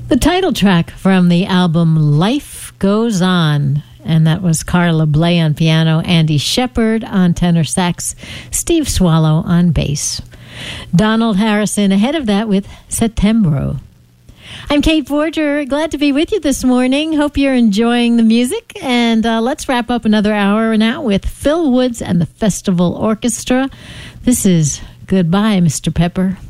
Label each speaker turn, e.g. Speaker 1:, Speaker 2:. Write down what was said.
Speaker 1: The title track from the album Life Goes On, and that was Carla Bley on piano, Andy Shepard on tenor sax, Steve Swallow on bass. Donald Harrison ahead of that with Settembro. I'm Kate Forger, glad to be with you this morning. Hope you're enjoying the music, and let's wrap up another hour now with Phil Woods and the Festival Orchestra. This is Goodbye, Mr. Pepper.